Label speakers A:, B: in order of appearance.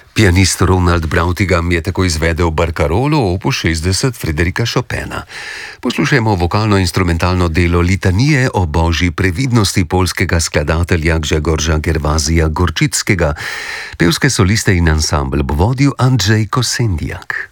A: Pianist Ronald Brautigam je tako izvedel Barcarolo opus 60 Frédérica Chopina. Poslušajmo vokalno-instrumentalno delo Litanije o božji previdnosti poljskega skladatelja Grzegorza Gerwazija Gorczyckiega. Pevske soliste in ansambl bo vodil Andrzej Kosendiak.